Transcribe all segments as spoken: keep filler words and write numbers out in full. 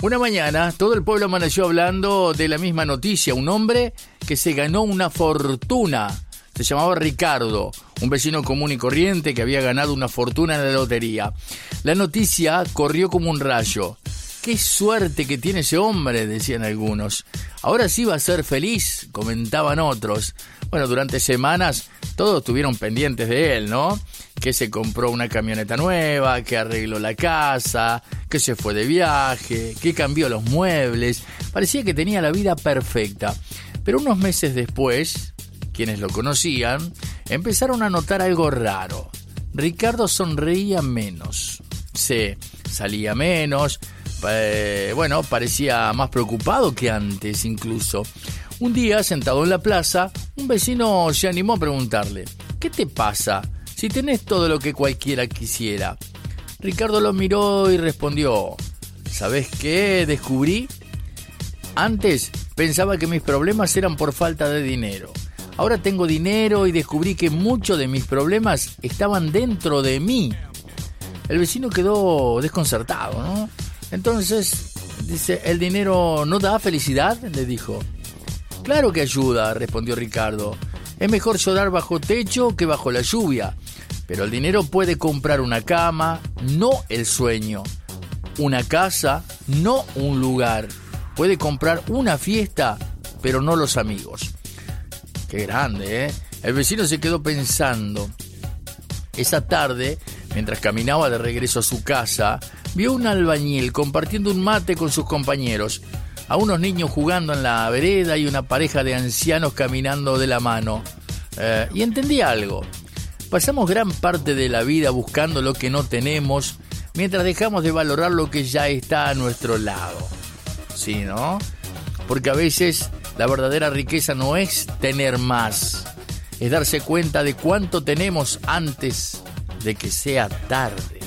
Una mañana, todo el pueblo amaneció hablando de la misma noticia. Un hombre que se ganó una fortuna. Se llamaba Ricardo, un vecino común y corriente que había ganado una fortuna en la lotería. La noticia corrió como un rayo. ¡Qué suerte que tiene ese hombre!, decían algunos. Ahora sí va a ser feliz, comentaban otros. Bueno, durante semanas todos estuvieron pendientes de él, ¿no? Que se compró una camioneta nueva, que arregló la casa, que se fue de viaje, que cambió los muebles. Parecía que tenía la vida perfecta. Pero unos meses después, quienes lo conocían, empezaron a notar algo raro. Ricardo sonreía menos. Se salía menos. Eh, bueno, parecía más preocupado que antes incluso. Un día, sentado en la plaza, un vecino se animó a preguntarle: ¿qué te pasa si tenés todo lo que cualquiera quisiera? Ricardo lo miró y respondió: ¿sabés qué descubrí? Antes pensaba que mis problemas eran por falta de dinero. Ahora tengo dinero y descubrí que muchos de mis problemas estaban dentro de mí. El vecino quedó desconcertado, ¿no? Entonces, dice, ¿el dinero no da felicidad?, le dijo. Claro que ayuda, respondió Ricardo. Es mejor llorar bajo techo que bajo la lluvia. Pero el dinero puede comprar una cama, no el sueño. Una casa, no un lugar. Puede comprar una fiesta, pero no los amigos. Qué grande, ¿eh? El vecino se quedó pensando. Esa tarde, mientras caminaba de regreso a su casa, vio un albañil compartiendo un mate con sus compañeros, a unos niños jugando en la vereda y una pareja de ancianos caminando de la mano. Eh, y entendí algo. Pasamos gran parte de la vida buscando lo que no tenemos, mientras dejamos de valorar lo que ya está a nuestro lado. ¿Sí, no? Porque a veces la verdadera riqueza no es tener más, es darse cuenta de cuánto tenemos antes de que sea tarde.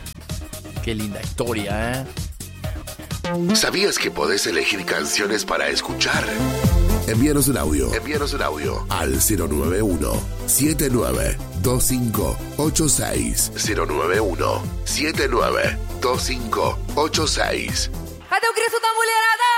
Qué linda historia, ¿eh? ¿Sabías que podés elegir canciones para escuchar? Envíanos un audio. Envíanos un audio al cero nueve uno, siete nueve dos cinco ocho seis. cero nueve uno, siete nueve dos cinco ocho seis. Cadê o Cristo da mulherada?